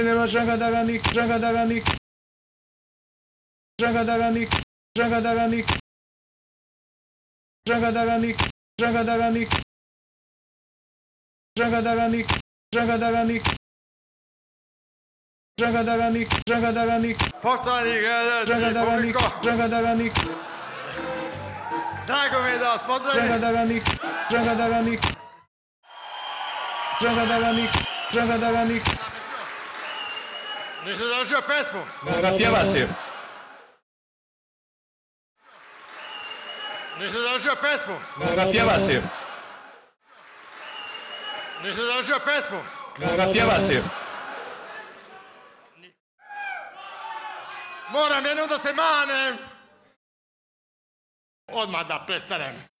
Nema Žagadarenik, Žagadarenik, Žagadarenik, Žagadarenik, Žagadarenik, Žagadarenik, Žagadarenik, Žagadarenik, Žagadarenik, Žagadarenik, Poštovani gledalci, Žagadarenik, publiko, Žagadarenik, drago mi je da vas pozdravim. Žagadarenik, Žagadarenik, Žagadarenik, Žagadarenik. Nisam završio pesmu. Pjeva si. Nisam završio pesmu. Pjeva si. Nisam završio pesmu. Pjeva si. Moram jednom da se manem. Odmah da prestanem.